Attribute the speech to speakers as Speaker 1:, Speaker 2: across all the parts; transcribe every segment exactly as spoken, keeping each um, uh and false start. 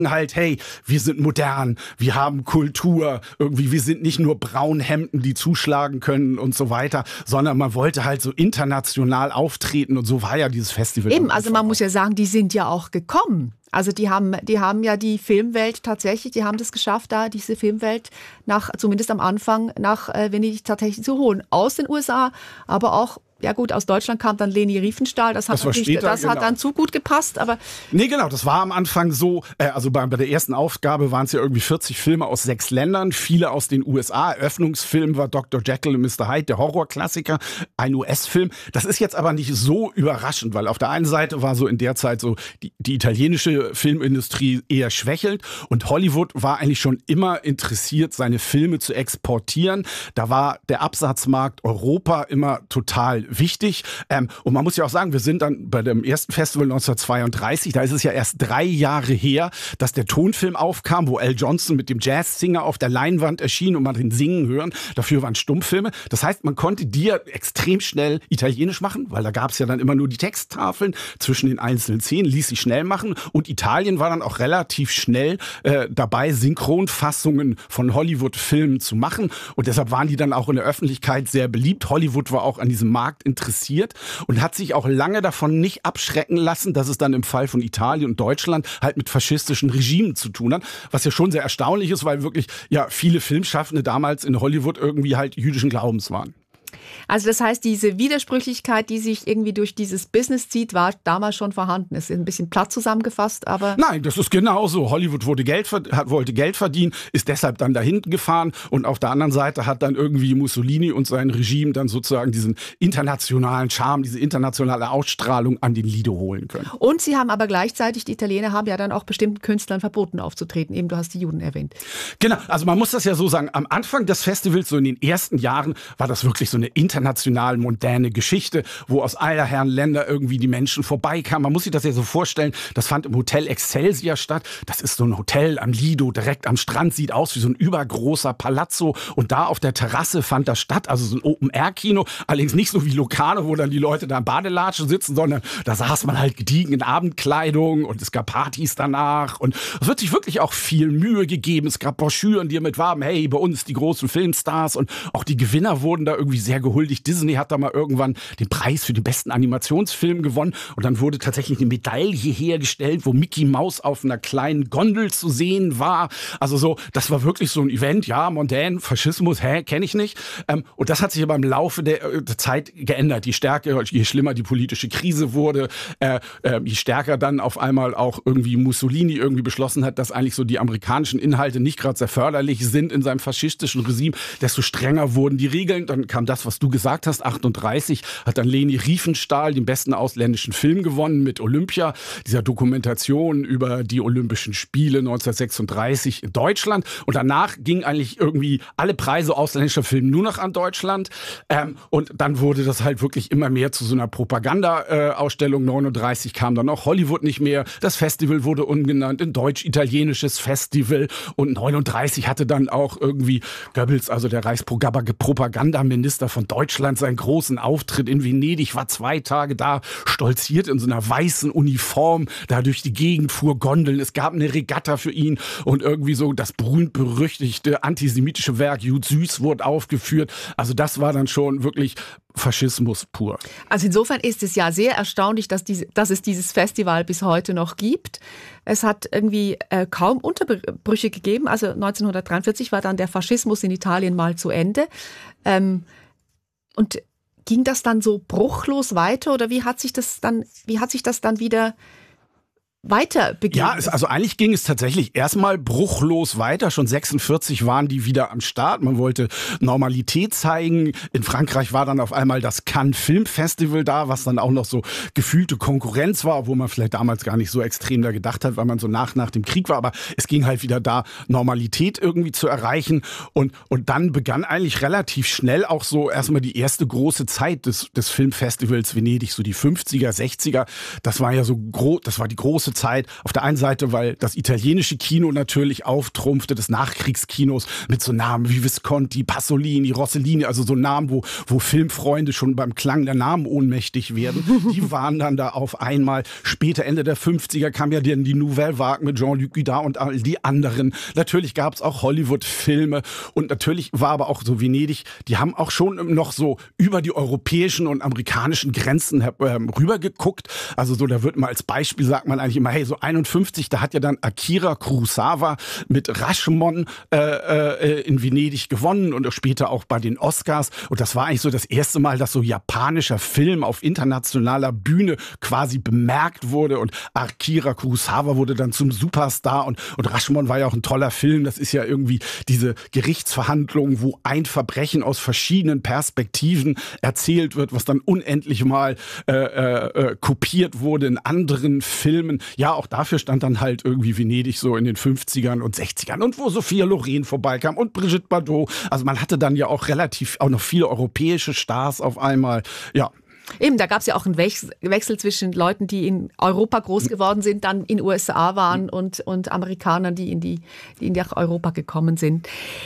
Speaker 1: halt, hey, wir sind modern, wir haben Kultur, irgendwie, wir sind nicht nur Braunhemden, die zuschlagen können und so weiter, sondern man wollte halt so international auftreten und so war ja dieses Festival.
Speaker 2: Eben, also man muss ja sagen, die sind ja auch gekommen. Also die haben, die haben ja die Filmwelt tatsächlich, die haben das geschafft, da diese Filmwelt nach, zumindest am Anfang, nach äh, Venedig tatsächlich zu holen. Aus den U S A, aber auch, ja gut, aus Deutschland kam dann Leni Riefenstahl, das hat,
Speaker 1: das
Speaker 2: natürlich,
Speaker 1: später,
Speaker 2: das
Speaker 1: genau.
Speaker 2: hat dann zu gut gepasst. Aber
Speaker 1: nee, genau, das war am Anfang so, äh, also bei, bei der ersten Aufgabe waren es ja irgendwie vierzig Filme aus sechs Ländern, viele aus den U S A. Eröffnungsfilm war Doktor Jekyll und Mister Hyde, der Horrorklassiker, ein U S-Film. Das ist jetzt aber nicht so überraschend, weil auf der einen Seite war so in der Zeit so die, die italienische Filmindustrie eher schwächelnd und Hollywood war eigentlich schon immer interessiert, seine Filme zu exportieren. Da war der Absatzmarkt Europa immer total wichtig. Ähm, und man muss ja auch sagen, wir sind dann bei dem ersten Festival neunzehnhundertzweiunddreißig, da ist es ja erst drei Jahre her, dass der Tonfilm aufkam, wo Al Johnson mit dem Jazzsinger auf der Leinwand erschien und man den singen hören. Dafür waren Stummfilme. Das heißt, man konnte die ja extrem schnell italienisch machen, weil da gab es ja dann immer nur die Texttafeln zwischen den einzelnen Szenen, ließ sich schnell machen. Und Italien war dann auch relativ schnell äh, dabei, Synchronfassungen von Hollywood-Filmen zu machen. Und deshalb waren die dann auch in der Öffentlichkeit sehr beliebt. Hollywood war auch an diesem Markt interessiert. Und hat sich auch lange davon nicht abschrecken lassen, dass es dann im Fall von Italien und Deutschland halt mit faschistischen Regimen zu tun hat. Was ja schon sehr erstaunlich ist, weil wirklich ja viele Filmschaffende damals in Hollywood irgendwie halt jüdischen Glaubens waren.
Speaker 2: Also das heißt, diese Widersprüchlichkeit, die sich irgendwie durch dieses Business zieht, war damals schon vorhanden. Es ist ein bisschen platt zusammengefasst, aber...
Speaker 1: Nein, das ist genauso. Hollywood wurde Geld, hat, wollte Geld verdienen, ist deshalb dann dahin gefahren und auf der anderen Seite hat dann irgendwie Mussolini und sein Regime dann sozusagen diesen internationalen Charme, diese internationale Ausstrahlung an den Lido holen können.
Speaker 2: Und sie haben aber gleichzeitig, die Italiener haben ja dann auch bestimmten Künstlern verboten aufzutreten. Eben, du hast die Juden erwähnt.
Speaker 1: Genau, also man muss das ja so sagen, am Anfang des Festivals, so in den ersten Jahren, war das wirklich so eine international moderne Geschichte, wo aus aller Herren Länder irgendwie die Menschen vorbeikamen. Man muss sich das ja so vorstellen, das fand im Hotel Excelsior statt. Das ist so ein Hotel am Lido, direkt am Strand, sieht aus wie so ein übergroßer Palazzo. Und da auf der Terrasse fand das statt, also so ein Open-Air-Kino. Allerdings nicht so wie Locarno, wo dann die Leute da in Badelatschen sitzen, sondern da saß man halt gediegen in Abendkleidung und es gab Partys danach. Und es wird sich wirklich auch viel Mühe gegeben. Es gab Broschüren, die damit warben, hey, bei uns die großen Filmstars. Und auch die Gewinner wurden da irgendwie sehr gehuldigt. Disney hat da mal irgendwann den Preis für den besten Animationsfilm gewonnen und dann wurde tatsächlich eine Medaille hergestellt, wo Mickey Mouse auf einer kleinen Gondel zu sehen war. Also so, das war wirklich so ein Event, ja, mondän, Faschismus, hä, kenne ich nicht. Ähm, und das hat sich aber im Laufe der, der Zeit geändert. Je stärker, je schlimmer die politische Krise wurde, äh, äh, je stärker dann auf einmal auch irgendwie Mussolini irgendwie beschlossen hat, dass eigentlich so die amerikanischen Inhalte nicht gerade sehr förderlich sind in seinem faschistischen Regime, desto strenger wurden die Regeln. Dann kam das, was du gesagt hast, achtunddreißig hat dann Leni Riefenstahl den besten ausländischen Film gewonnen mit Olympia, dieser Dokumentation über die Olympischen Spiele neunzehnhundertsechsunddreißig in Deutschland. Und danach gingen eigentlich irgendwie alle Preise ausländischer Filme nur noch an Deutschland. Ähm, und dann wurde das halt wirklich immer mehr zu so einer Propaganda-Ausstellung. neununddreißig kam dann auch Hollywood nicht mehr. Das Festival wurde umgenannt in Deutsch-Italienisches Festival. Und neununddreißig hatte dann auch irgendwie Goebbels, also der Reichspropagandaminister von Deutschland, seinen großen Auftritt in Venedig, war zwei Tage da, stolziert in so einer weißen Uniform, da durch die Gegend fuhr Gondeln. Es gab eine Regatta für ihn und irgendwie so das berühmt-berüchtigte antisemitische Werk Jud Süß wurde aufgeführt. Also das war dann schon wirklich Faschismus pur.
Speaker 2: Also insofern ist es ja sehr erstaunlich, dass, diese, dass es dieses Festival bis heute noch gibt. Es hat irgendwie äh, kaum Unterbrüche gegeben. Also neunzehnhundertdreiundvierzig war dann der Faschismus in Italien mal zu Ende. Ähm, und ging das dann so bruchlos weiter oder wie hat sich das dann, wie hat sich das dann wieder weiter begeben?
Speaker 1: Ja, es, also eigentlich ging es tatsächlich erstmal bruchlos weiter. Schon sechsundvierzig waren die wieder am Start. Man wollte Normalität zeigen. In Frankreich war dann auf einmal das Cannes Film Festival da, was dann auch noch so gefühlte Konkurrenz war, obwohl man vielleicht damals gar nicht so extrem da gedacht hat, weil man so nach nach dem Krieg war. Aber es ging halt wieder da, Normalität irgendwie zu erreichen. Und, und dann begann eigentlich relativ schnell auch so erstmal die erste große Zeit des, des Filmfestivals Venedig, so die fünfziger, sechziger. Das war ja so groß, das war die große große Zeit. Auf der einen Seite, weil das italienische Kino natürlich auftrumpfte, des Nachkriegskinos mit so Namen wie Visconti, Pasolini, Rossellini, also so Namen, wo, wo Filmfreunde schon beim Klang der Namen ohnmächtig werden. Die waren dann da auf einmal. Später, Ende der fünfziger, kam ja dann die Nouvelle Vague mit Jean-Luc Godard und all die anderen. Natürlich gab es auch Hollywood-Filme und natürlich war aber auch so Venedig, die haben auch schon noch so über die europäischen und amerikanischen Grenzen äh, rübergeguckt. Also so, da wird mal als Beispiel, sagt man eigentlich immer, hey, so einundfünfzig, da hat ja dann Akira Kurosawa mit Rashomon äh, äh, in Venedig gewonnen und später auch bei den Oscars. Und das war eigentlich so das erste Mal, dass so japanischer Film auf internationaler Bühne quasi bemerkt wurde. Und Akira Kurosawa wurde dann zum Superstar. Und, und Rashomon war ja auch ein toller Film. Das ist ja irgendwie diese Gerichtsverhandlung, wo ein Verbrechen aus verschiedenen Perspektiven erzählt wird, was dann unendlich mal äh, äh, kopiert wurde in anderen Filmen. Ja, auch dafür stand dann halt irgendwie Venedig so in den fünfzigern und sechzigern. Und wo Sophia Loren vorbeikam und Brigitte Bardot. Also man hatte dann ja auch relativ, auch noch viele europäische Stars auf einmal. Ja.
Speaker 2: Eben, da gab es ja auch einen Wechsel zwischen Leuten, die in Europa groß geworden sind, dann in U S A waren und, und Amerikanern, die in die, die in nach Europa gekommen sind.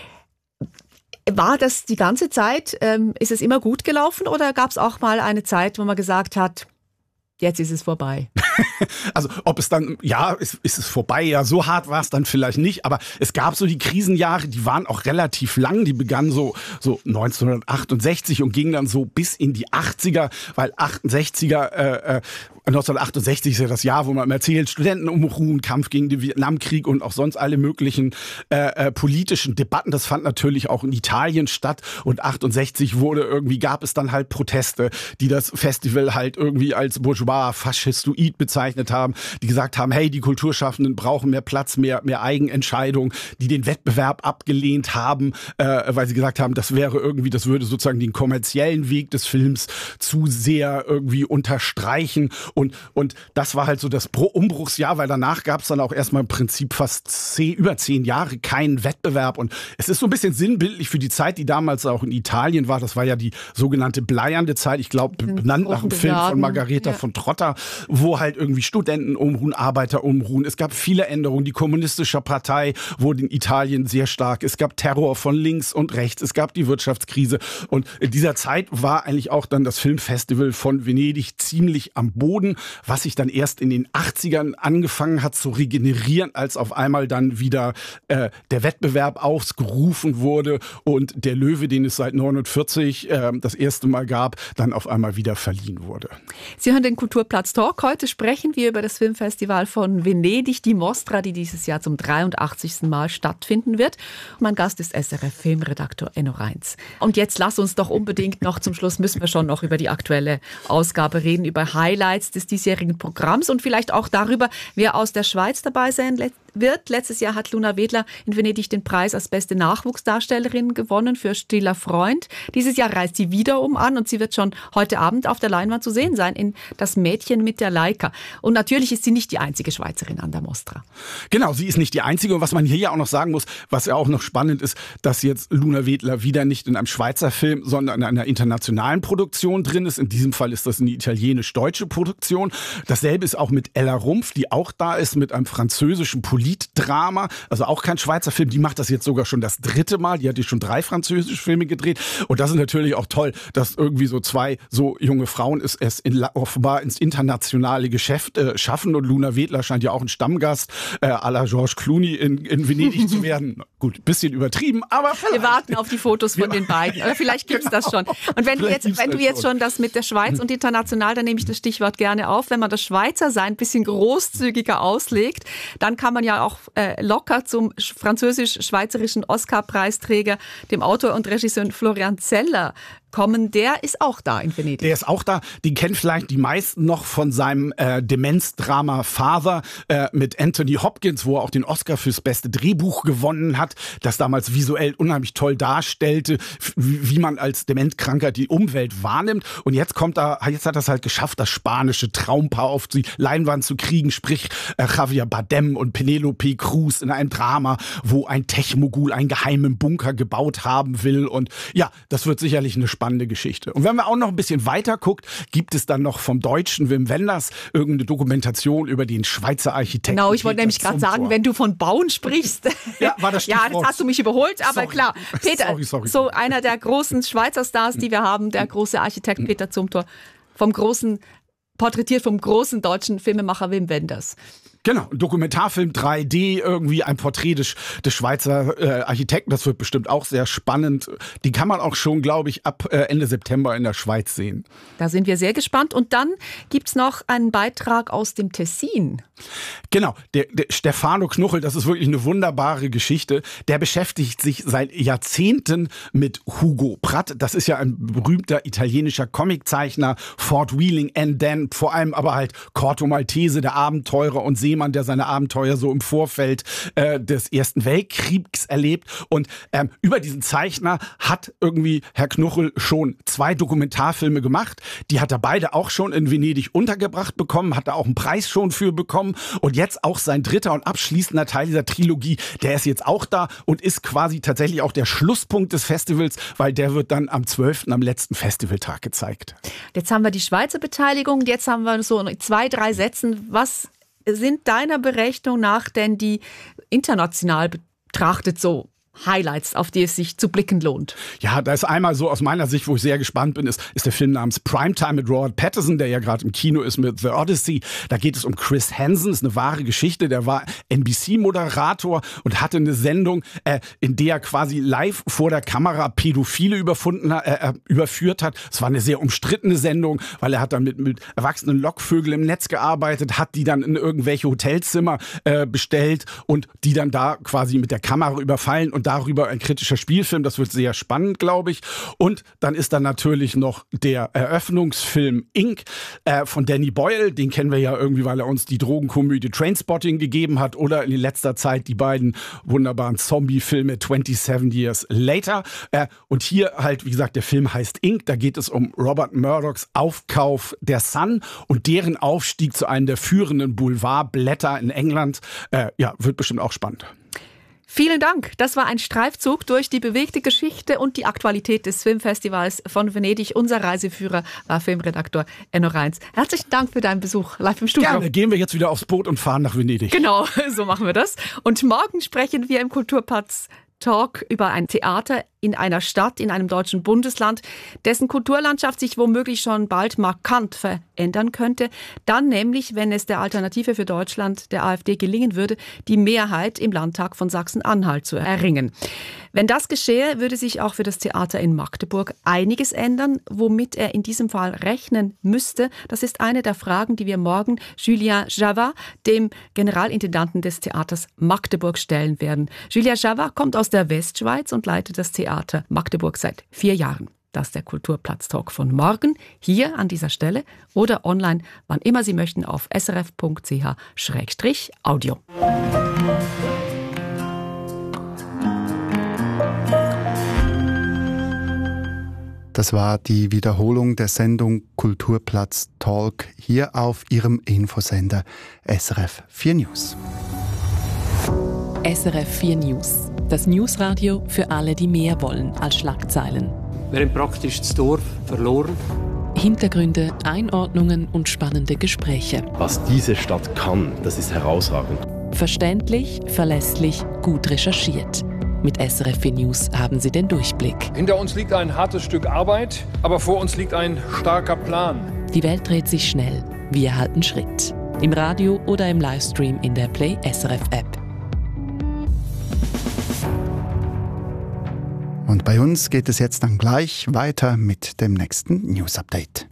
Speaker 2: War das die ganze Zeit, ähm, ist es immer gut gelaufen oder gab es auch mal eine Zeit, wo man gesagt hat, jetzt ist es vorbei?
Speaker 1: Also ob es dann, ja, ist, ist es vorbei, ja, so hart war es dann vielleicht nicht, aber es gab so die Krisenjahre, die waren auch relativ lang, die begannen so, so neunzehnhundertachtundsechzig und gingen dann so bis in die achtziger, weil achtundsechziger, äh, neunzehnhundertachtundsechzig ist ja das Jahr, wo man erzählt, Studentenunruhen, Kampf gegen den Vietnamkrieg und auch sonst alle möglichen äh, äh, politischen Debatten. Das fand natürlich auch in Italien statt und achtundsechzig wurde irgendwie, gab es dann halt Proteste, die das Festival halt irgendwie als bourgeois, faschistoid bezeichnet haben, die gesagt haben, hey, die Kulturschaffenden brauchen mehr Platz, mehr, mehr Eigenentscheidung, die den Wettbewerb abgelehnt haben, äh, weil sie gesagt haben, das wäre irgendwie, das würde sozusagen den kommerziellen Weg des Films zu sehr irgendwie unterstreichen. Und, und das war halt so das Umbruchsjahr, weil danach gab es dann auch erstmal im Prinzip fast zehn, über zehn Jahre keinen Wettbewerb. Und es ist so ein bisschen sinnbildlich für die Zeit, die damals auch in Italien war. Das war ja die sogenannte bleiernde Zeit, ich glaube, benannt nach dem Film von Margareta ja. von Trotta, wo halt irgendwie Studenten umruhen, Arbeiter umruhen. Es gab viele Änderungen. Die kommunistische Partei wurde in Italien sehr stark. Es gab Terror von links und rechts. Es gab die Wirtschaftskrise. Und in dieser Zeit war eigentlich auch dann das Filmfestival von Venedig ziemlich am Boden, was sich dann erst in den achtzigern angefangen hat zu regenerieren, als auf einmal dann wieder äh, der Wettbewerb ausgerufen wurde und der Löwe, den es seit neunundvierzig äh, das erste Mal gab, dann auf einmal wieder verliehen wurde.
Speaker 2: Sie hören den Kulturplatz Talk. Heute sprechen wir über das Filmfestival von Venedig, die Mostra, die dieses Jahr zum dreiundachtzigsten Mal stattfinden wird. Mein Gast ist S R F-Filmredaktor Enno Reins. Und jetzt lass uns doch unbedingt noch zum Schluss, müssen wir schon noch über die aktuelle Ausgabe reden, über Highlights des diesjährigen Programms und vielleicht auch darüber, wer aus der Schweiz dabei sein wird. Letztes Jahr hat Luna Wedler in Venedig den Preis als beste Nachwuchsdarstellerin gewonnen für Stiller Freund. Dieses Jahr reist sie wiederum an und sie wird schon heute Abend auf der Leinwand zu sehen sein in Das Mädchen mit der Leica. Und natürlich ist sie nicht die einzige Schweizerin an der Mostra.
Speaker 1: Genau, sie ist nicht die einzige. Und was man hier ja auch noch sagen muss, was ja auch noch spannend ist, dass jetzt Luna Wedler wieder nicht in einem Schweizer Film, sondern in einer internationalen Produktion drin ist. In diesem Fall ist das eine italienisch-deutsche Produktion. Dasselbe ist auch mit Ella Rumpf, die auch da ist mit einem französischen Politdrama, also auch kein Schweizer Film. Die macht das jetzt sogar schon das dritte Mal. Die hat jetzt schon drei französische Filme gedreht. Und das ist natürlich auch toll, dass irgendwie so zwei so junge Frauen es, es in, offenbar ins internationale Geschäft äh, schaffen. Und Luna Wedler scheint ja auch ein Stammgast äh, à la George Clooney in, in Venedig zu werden. Gut, bisschen übertrieben, aber vielleicht.
Speaker 2: Wir warten auf die Fotos von ja. den beiden. Oder vielleicht gibt's genau. das schon. Und wenn vielleicht du jetzt, wenn du jetzt schon das mit der Schweiz und international, dann nehme ich das Stichwort gerne auf. Wenn man das Schweizer Sein ein bisschen großzügiger auslegt, dann kann man ja auch äh, locker zum französisch-schweizerischen Oscar-Preisträger, dem Autor und Regisseur Florian Zeller, kommen. Der ist auch da in Venedig.
Speaker 1: Der ist auch da. Den kennen vielleicht die meisten noch von seinem äh, Demenzdrama Father äh, mit Anthony Hopkins, wo er auch den Oscar fürs beste Drehbuch gewonnen hat, das damals visuell unheimlich toll darstellte, wie, wie man als Dementkranker die Umwelt wahrnimmt. Und jetzt kommt er, jetzt hat er es halt geschafft, das spanische Traumpaar auf die Leinwand zu kriegen, sprich äh, Javier Bardem und Penelope Cruz in einem Drama, wo ein Techmogul einen geheimen Bunker gebaut haben will. Und ja, das wird sicherlich eine spannende Geschichte. Und wenn man auch noch ein bisschen weiter guckt, gibt es dann noch vom deutschen Wim Wenders irgendeine Dokumentation über den Schweizer Architekten.
Speaker 2: Genau, ich wollte nämlich gerade sagen, wenn du von Bauen sprichst.
Speaker 1: Ja, war das Stichwort.
Speaker 2: Ja, das hast du mich überholt, aber
Speaker 1: sorry.
Speaker 2: klar. Peter,
Speaker 1: sorry, sorry.
Speaker 2: so einer der großen Schweizer Stars, die wir haben, der große Architekt Peter Zumthor, vom großen, porträtiert vom großen deutschen Filmemacher Wim Wenders.
Speaker 1: Genau, ein Dokumentarfilm drei D, irgendwie ein Porträt des, des Schweizer äh, Architekten. Das wird bestimmt auch sehr spannend. Die kann man auch schon, glaube ich, ab äh, Ende September in der Schweiz sehen.
Speaker 2: Da sind wir sehr gespannt. Und dann gibt's noch einen Beitrag aus dem Tessin.
Speaker 1: Genau, der, der Stefano Knuchel, das ist wirklich eine wunderbare Geschichte. Der beschäftigt sich seit Jahrzehnten mit Hugo Pratt. Das ist ja ein berühmter italienischer Comiczeichner. Fort Wheeling and then, vor allem aber halt Corto Maltese, der Abenteurer und Seemann, der seine Abenteuer so im Vorfeld äh, des Ersten Weltkriegs erlebt. Und ähm, über diesen Zeichner hat irgendwie Herr Knuchel schon zwei Dokumentarfilme gemacht. Die hat er beide auch schon in Venedig untergebracht bekommen, hat er auch einen Preis schon für bekommen. Und jetzt auch sein dritter und abschließender Teil dieser Trilogie, der ist jetzt auch da und ist quasi tatsächlich auch der Schlusspunkt des Festivals, weil der wird dann am zwölften am letzten Festivaltag gezeigt.
Speaker 2: Jetzt haben wir die Schweizer Beteiligung, jetzt haben wir so zwei, drei Sätzen. Was sind deiner Berechnung nach denn die international betrachtet so Highlights, auf die es sich zu blicken lohnt?
Speaker 1: Ja, da ist einmal so aus meiner Sicht, wo ich sehr gespannt bin, ist, ist der Film namens Primetime mit Robert Pattinson, der ja gerade im Kino ist mit The Odyssey. Da geht es um Chris Hansen, ist eine wahre Geschichte. Der war N B C-Moderator und hatte eine Sendung, äh, in der er quasi live vor der Kamera Pädophile überfunden, äh, überführt hat. Es war eine sehr umstrittene Sendung, weil er hat dann mit, mit erwachsenen Lockvögeln im Netz gearbeitet, hat die dann in irgendwelche Hotelzimmer äh, bestellt und die dann da quasi mit der Kamera überfallen und darüber ein kritischer Spielfilm. Das wird sehr spannend, glaube ich. Und dann ist da natürlich noch der Eröffnungsfilm Ink äh, von Danny Boyle. Den kennen wir ja irgendwie, weil er uns die Drogenkomödie Trainspotting gegeben hat oder in letzter Zeit die beiden wunderbaren Zombie-Filme twenty-seven Years Later. Äh, und hier halt, wie gesagt, der Film heißt Ink. Da geht es um Robert Murdochs Aufkauf der Sun und deren Aufstieg zu einem der führenden Boulevardblätter in England. Äh, ja, wird bestimmt auch spannend.
Speaker 2: Vielen Dank. Das war ein Streifzug durch die bewegte Geschichte und die Aktualität des Filmfestivals von Venedig. Unser Reiseführer war Filmredaktor Enno Reins. Herzlichen Dank für deinen Besuch live im Studio.
Speaker 1: Gerne, gehen wir jetzt wieder aufs Boot und fahren nach Venedig.
Speaker 2: Genau, so machen wir das. Und morgen sprechen wir im Kulturplatz Talk über ein Theater in einer Stadt, in einem deutschen Bundesland, dessen Kulturlandschaft sich womöglich schon bald markant verändern könnte. Dann nämlich, wenn es der Alternative für Deutschland, der AfD, gelingen würde, die Mehrheit im Landtag von Sachsen-Anhalt zu erringen. Wenn das geschehe, würde sich auch für das Theater in Magdeburg einiges ändern, womit er in diesem Fall rechnen müsste. Das ist eine der Fragen, die wir morgen Julien Javat, dem Generalintendanten des Theaters Magdeburg, stellen werden. Julien Javat kommt aus der Westschweiz und leitet das Theater Magdeburg seit vier Jahren. Das ist der Kulturplatz-Talk von morgen, hier an dieser Stelle oder online, wann immer Sie möchten, auf s r f punkt c h schrägstrich audio.
Speaker 3: Das war die Wiederholung der Sendung Kulturplatz Talk hier auf Ihrem Infosender S R F vier News.
Speaker 4: S R F vier News. Das Newsradio für alle, die mehr wollen als Schlagzeilen.
Speaker 5: Wir haben praktisch das Dorf verloren.
Speaker 4: Hintergründe, Einordnungen und spannende Gespräche.
Speaker 6: Was diese Stadt kann, das ist herausragend.
Speaker 4: Verständlich, verlässlich, gut recherchiert. Mit S R F vier News haben Sie den Durchblick.
Speaker 7: Hinter uns liegt ein hartes Stück Arbeit, aber vor uns liegt ein starker Plan.
Speaker 4: Die Welt dreht sich schnell. Wir halten Schritt. Im Radio oder im Livestream in der Play S R F App.
Speaker 3: Und bei uns geht es jetzt dann gleich weiter mit dem nächsten News Update.